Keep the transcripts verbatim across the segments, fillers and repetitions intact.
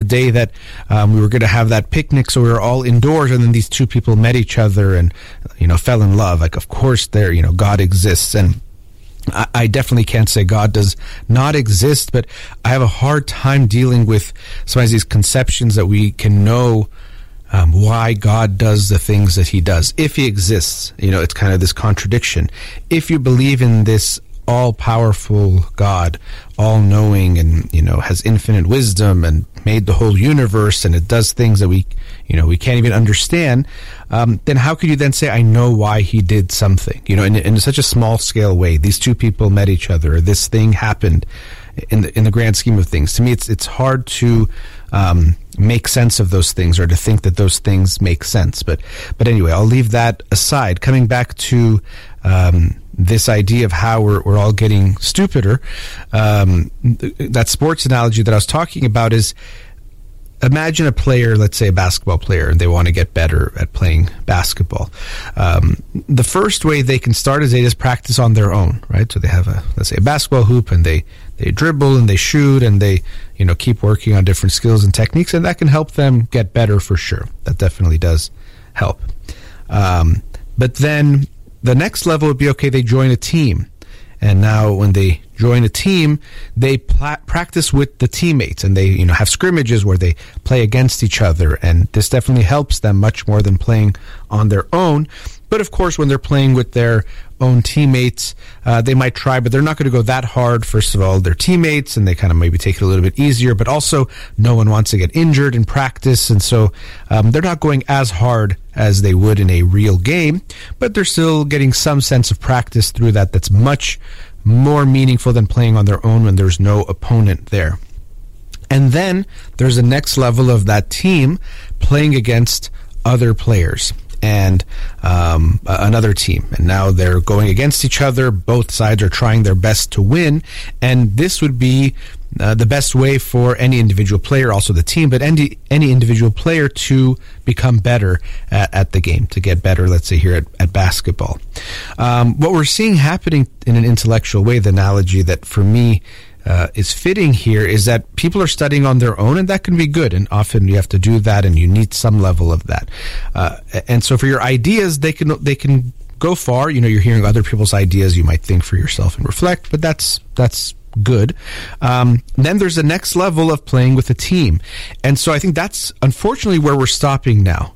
day that um, we were going to have that picnic, so we were all indoors, and then these two people met each other and, you know, fell in love. Like, of course, there, you know, God exists, and I, I definitely can't say God does not exist, but I have a hard time dealing with some of these conceptions that we can know Um, why God does the things that he does. If he exists, you know, it's kind of this contradiction. If you believe in this all-powerful God, all-knowing, and, you know, has infinite wisdom and made the whole universe, and it does things that we, you know, we can't even understand, um, then how could you then say, I know why he did something? You know, in, in such a small-scale way. These two people met each other, or this thing happened. In the, in the grand scheme of things, to me, it's it's hard to um, make sense of those things, or to think that those things make sense. But but anyway, I'll leave that aside. Coming back to um, this idea of how we're we're all getting stupider, um, th- that sports analogy that I was talking about is, imagine a player, let's say a basketball player, and they want to get better at playing basketball. Um, the first way they can start is they just practice on their own, right? So they have a, let's say, a basketball hoop, and they, they dribble and they shoot, and they, you know, keep working on different skills and techniques, and that can help them get better for sure. That definitely does help. Um, but then the next level would be, okay, they join a team. And now when they join a team, they pla- practice with the teammates, and they, you know, have scrimmages where they play against each other. And this definitely helps them much more than playing on their own. But of course, when they're playing with their own teammates, uh, they might try, but they're not going to go that hard. First of all, they're teammates, and they kind of maybe take it a little bit easier. But also, no one wants to get injured in practice, and so um, they're not going as hard as they would in a real game. But they're still getting some sense of practice through that. That's much more meaningful than playing on their own when there's no opponent there. And then there's the next level of that team playing against other players and um, another team. And now they're going against each other. Both sides are trying their best to win. And this would be uh, the best way for any individual player, also the team, but any, any individual player to become better at, at the game, to get better, let's say, here at, at basketball. Um, what we're seeing happening in an intellectual way, the analogy that for me Uh, is fitting here, is that people are studying on their own, and that can be good. And often you have to do that, and you need some level of that. Uh, and so for your ideas, they can they can go far. You know, you're hearing other people's ideas. You might think for yourself and reflect, but that's that's good. Um, then there's the next level of playing with a team, and so I think that's unfortunately where we're stopping now.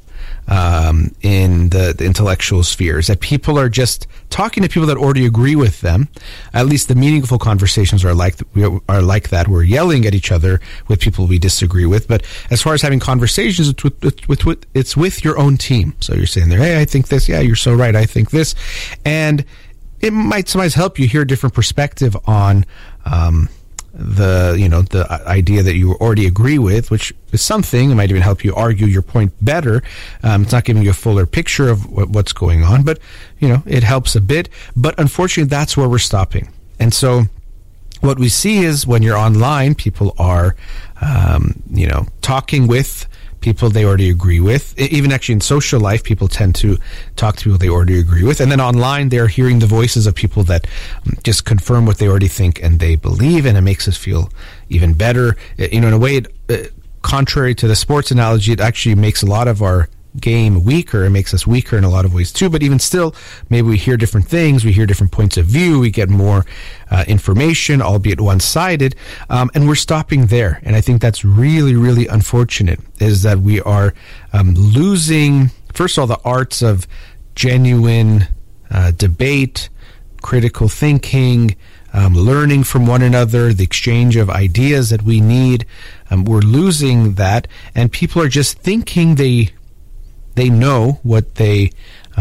Um, in the, the intellectual spheres, that people are just talking to people that already agree with them. At least the meaningful conversations are like are like that. We're yelling at each other with people we disagree with. But as far as having conversations, it's with, with, with, with it's with your own team. So you're saying there, hey, I think this. Yeah, you're so right. I think this, and it might sometimes help you hear a different perspective on Um, the, you know, the idea that you already agree with, which is something. It might even help you argue your point better. Um, it's not giving you a fuller picture of what, what's going on, but, you know, it helps a bit. But unfortunately, that's where we're stopping. And so what we see is when you're online, people are, um, you know, talking with people they already agree with. Even actually in social life, people tend to talk to people they already agree with. And then online, they're hearing the voices of people that just confirm what they already think and they believe, and it makes us feel even better. You know, in a way, it, uh, contrary to the sports analogy, it actually makes a lot of our game weaker. It makes us weaker in a lot of ways too, but even still, maybe we hear different things, we hear different points of view, we get more uh, information, albeit one-sided, um, and we're stopping there. And I think that's really, really unfortunate, is that we are um, losing, first of all, the arts of genuine uh, debate, critical thinking, um, learning from one another, the exchange of ideas that we need. Um, we're losing that, and people are just thinking they They know what they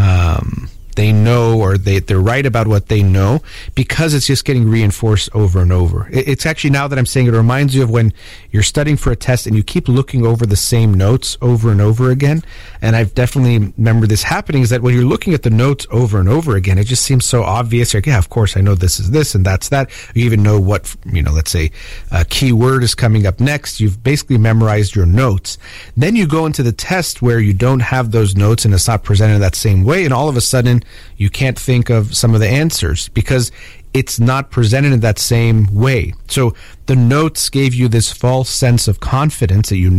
um, they know, or they, they're right about what they know, because it's just getting reinforced over and over. It, it's actually, now that I'm saying it, it reminds you of when you're studying for a test and you keep looking over the same notes over and over again. And I've definitely remember this happening, is that when you're looking at the notes over and over again, it just seems so obvious. You're like, yeah, of course, I know this is this and that's that. You even know what, you know, let's say a key word is coming up next. You've basically memorized your notes. Then you go into the test where you don't have those notes and it's not presented in that same way. And all of a sudden, you can't think of some of the answers because it's not presented in that same way. So the notes gave you this false sense of confidence that you